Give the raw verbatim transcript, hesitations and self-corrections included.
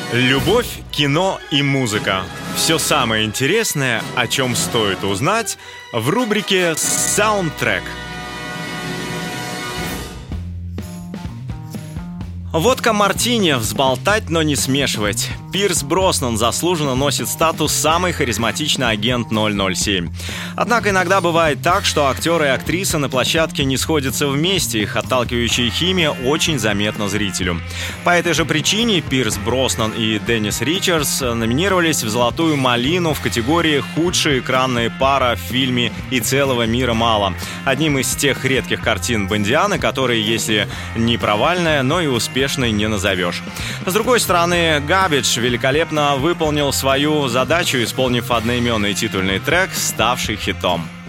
Любовь, кино и музыка. Все самое интересное, о чем стоит узнать, в рубрике «Саундтрек». Водка мартини – взболтать, но не смешивать. Пирс Броснан заслуженно носит статус «самый харизматичный агент ноль ноль семь». Однако иногда бывает так, что актеры и актрисы на площадке не сходятся вместе, их отталкивающая химия очень заметна зрителю. По этой же причине Пирс Броснан и Деннис Ричардс номинировались в «Золотую малину» в категории «Худшая экранная пара в фильме «И целого мира мало». Одним из тех редких картин Бондианы, которые, если не провальная, но и успешная, не назовешь. С другой стороны, Габбидж великолепно выполнил свою задачу, исполнив одноименный титульный трек, ставший хитом.